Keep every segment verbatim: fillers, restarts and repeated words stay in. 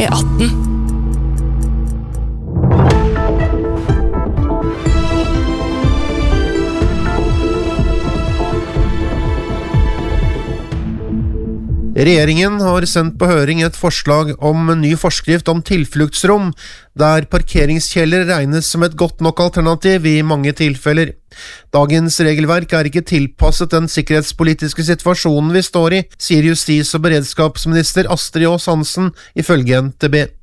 E atten. Regjeringen har sendt på høring et forslag om en ny forskrift om tilfluktsrom, der parkeringskjeller regnes som et godt nok alternativ i mange tilfeller. Dagens regelverk er ikke tilpasset den sikkerhetspolitiske situasjonen vi står i, sier justis- og beredskapsminister Astrid Aas Hansen ifølge N T B.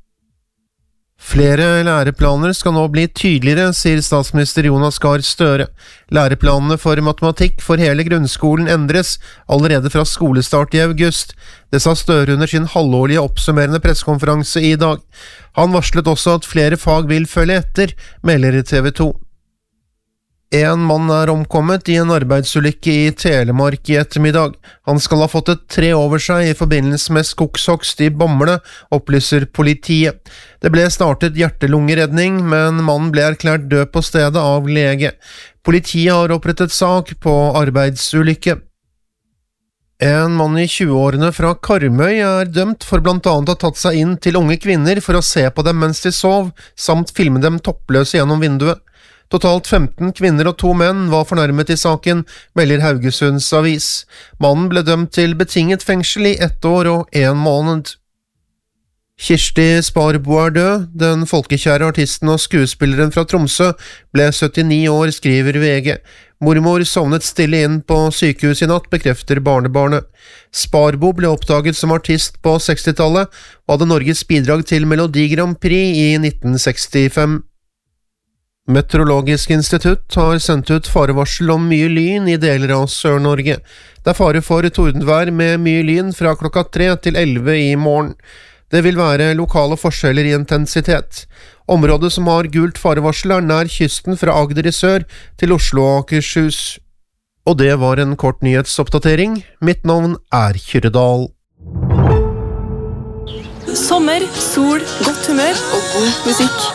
Flere læreplaner skal nå bli tydeligere, sier statsminister Jonas Gahr Støre. Læreplanene for matematikk for hele grunnskolen endres allerede fra skolestart i august. Det sa Støre under sin halvårlige oppsummerende pressekonferanse i dag. Han varslet også at flere fag vil følge etter, melder T V to. En mann er omkommet i en arbeidsulykke i Telemark i ettermiddag. Han skal ha fått et tre over seg i forbindelse med skogshogst i Bamble, opplyser politiet. Det ble startet hjertelungeredning, men mannen ble erklært død på stedet av lege. Politiet har opprettet sak på arbeidsulykke. En mann i tjueårene fra Karmøy er dømt for blant annet å ha tatt seg inn til unge kvinner for å se på dem mens de sov, samt filme dem toppløse gjennom vinduet. Totalt femten kvinner og to menn var fornærmet i saken, melder Haugesunds Avis. Mannen ble dømt til betinget fengsel i ett år og en måned. Kirsti Sparbo er død. Den folkekjære artisten og skuespilleren fra Tromsø ble syttini år, skriver V G. Mormor sovnet stille inn på sykehus i natt, bekrefter barnebarnet. Sparbo ble oppdaget som artist på sekstitallet og hadde Norges bidrag til Melodi Grand Prix i nitten sekstifem. Meteorologisk institutt har sendt ut farevarsel om mye lyn i deler av Sør-Norge. Det er fare for tordenvær med mye lyn fra klokka tre til elleve i morgen. Det vil være lokale forskjeller i intensitet. Området som har gult farevarsel er nær kysten fra Agder i sør til Oslo og Akershus. Og det var en kort nyhetsoppdatering. Mitt navn er Kyrre Dahl. Sommer, sol, godt humør og god musikk.